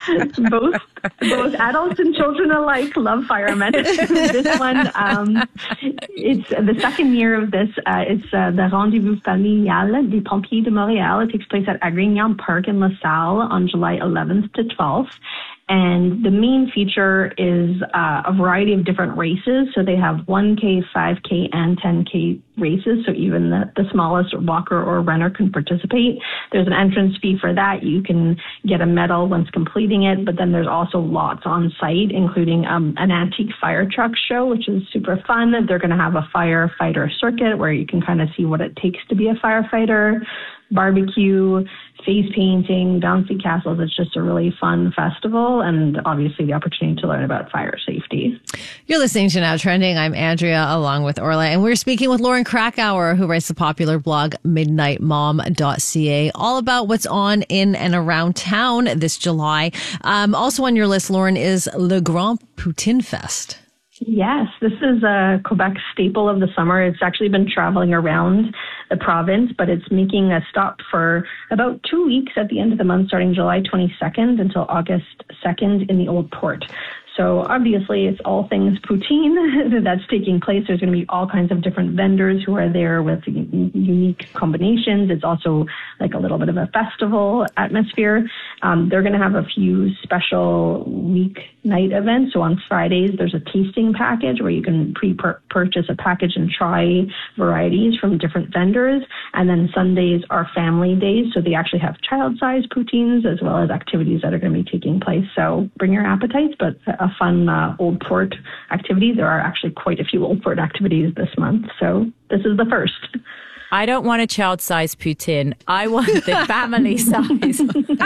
both adults and children alike love firemen. This one, it's the second year of this. It's the Rendezvous Familial des Pompiers de Montréal. It takes place at Agrignan Park in LaSalle on July 11th to 12th. And the main feature is a variety of different races. So they have 1K, 5K, and 10K races. So even the smallest walker or runner can participate. There's an entrance fee for that. You can get a medal once completing it. But then there's also lots on site, including an antique fire truck show, which is super fun. They're going to have a firefighter circuit where you can kind of see what it takes to be a firefighter. Barbecue, face painting, bouncy castles. It's just a really fun festival, and obviously the opportunity to learn about fire safety. You're listening to Now Trending. I'm Andrea along with Orla, and we're speaking with Lauren Krakauer, who writes the popular blog midnightmom.ca, all about what's on in and around town this July. Also on your list, Lauren, is Le Grand Poutine Fest. Yes, this is a Quebec staple of the summer. It's actually been traveling around the province, but it's making a stop for about 2 weeks at the end of the month, starting July 22nd until August 2nd in the Old Port. So obviously it's all things poutine that's taking place. There's going to be all kinds of different vendors who are there with unique combinations. It's also like a little bit of a festival atmosphere. They're going to have a few special weeknight events. So on Fridays, there's a tasting package where you can purchase a package and try varieties from different vendors. And then Sundays are family days. So they actually have child-sized poutines as well as activities that are going to be taking place. So bring your appetites, but a fun Old Port activity. There are actually quite a few Old Port activities this month. So this is the first. I don't want a child-sized poutine. I want the family size.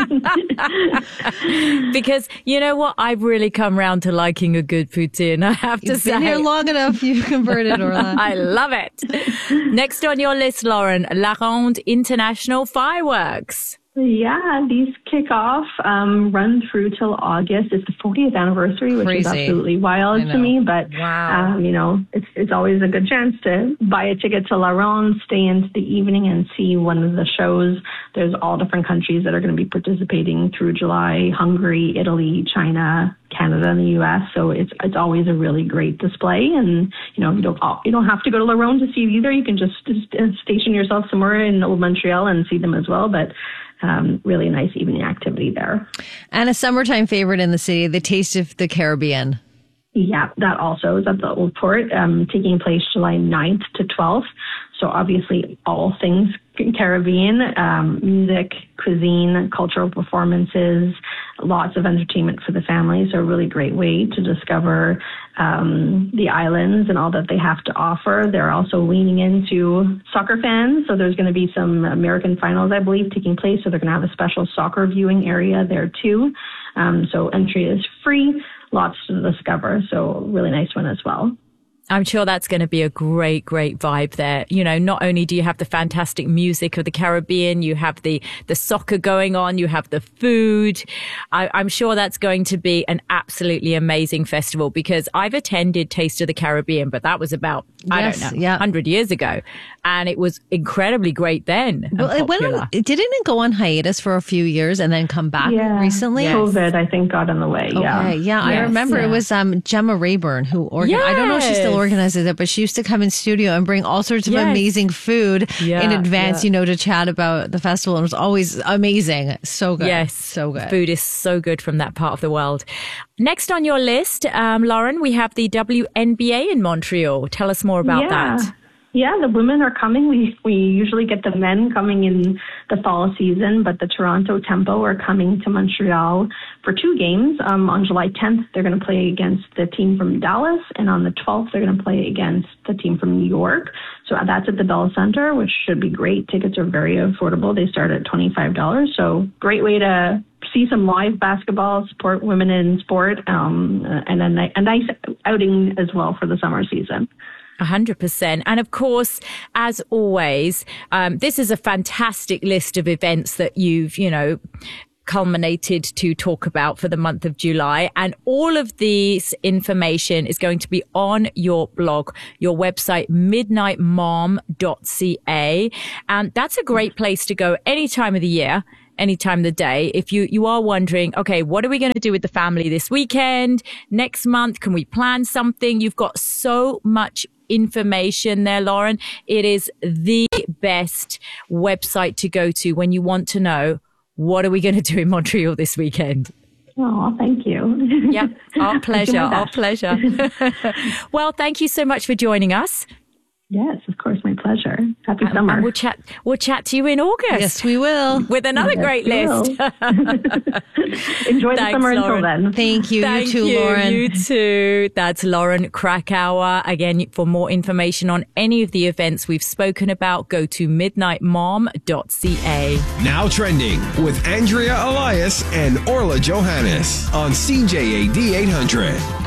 Because you know what? I've really come round to liking a good poutine, I have to say. You've been here long enough. You've converted, Orla. I love it. Next on your list, Lauren, La Ronde International Fireworks. Yeah, these kick off, run through till August. It's the 40th anniversary, which is absolutely wild to me. But, you know, it's always a good chance to buy a ticket to La Ronde, stay into the evening and see one of the shows. There's all different countries that are going to be participating through July: Hungary, Italy, China, Canada, and the U.S. So it's always a really great display. And, you know, you don't have to go to La Ronde to see it either. You can just station yourself somewhere in Old Montreal and see them as well. But really nice evening activity there. And a summertime favorite in the city, the Taste of the Caribbean. Yeah, that also is at the Old Port, taking place July 9th to 12th. So obviously all things Caribbean, music, cuisine, cultural performances, lots of entertainment for the family. So a really great way to discover the islands and all that they have to offer. They're also leaning into soccer fans. So there's going to be some American finals, I believe, taking place. So they're going to have a special soccer viewing area there too. So entry is free, lots to discover. So really nice one as well. I'm sure that's going to be a great, great vibe there. You know, not only do you have the fantastic music of the Caribbean, you have the soccer going on, you have the food. I'm sure that's going to be an absolutely amazing festival, because I've attended Taste of the Caribbean, but that was about, 100 years ago. And it was incredibly great then. Well, didn't it go on hiatus for a few years and then come back recently? Yes. COVID, I think, got in the way. I remember it was Gemma Rayburn who organized. I don't know if she still organizes it, but she used to come in studio and bring all sorts of amazing food in advance, you know, to chat about the festival. And it was always amazing. So good. Yes. So good. Food is so good from that part of the world. Next on your list, Lauren, we have the WNBA in Montreal. Tell us more about that. Yeah, the women are coming. We usually get the men coming in the fall season, but the Toronto Tempo are coming to Montreal for 2 games. On July 10th, they're going to play against the team from Dallas, and on the 12th, they're going to play against the team from New York. So that's at the Bell Center, which should be great. Tickets are very affordable. They start at $25. So great way to see some live basketball, support women in sport, and a nice outing as well for the summer season. 100%. And of course, as always, this is a fantastic list of events that you've, you know, culminated to talk about for the month of July. And all of this information is going to be on your blog, your website, midnightmom.ca. And that's a great place to go any time of the year, any time of the day. If you are wondering, okay, what are we going to do with the family this weekend, next month? Can we plan something? You've got so much information there, Lauren. It is the best website to go to when you want to know, what are we going to do in Montreal this weekend? Oh, thank you. Yep. Our pleasure. Our pleasure. Well, thank you so much for joining us. Yes, of course. My pleasure. Happy summer. And we'll chat to you in August. Yes, we will. With another great list. Enjoy the summer Lauren. until then. Thank you. Thank you too, Lauren. You too. That's Lauren Krakauer. Again, for more information on any of the events we've spoken about, go to midnightmom.ca. Now trending with Andrea Elias and Orla Johannes on CJAD 800.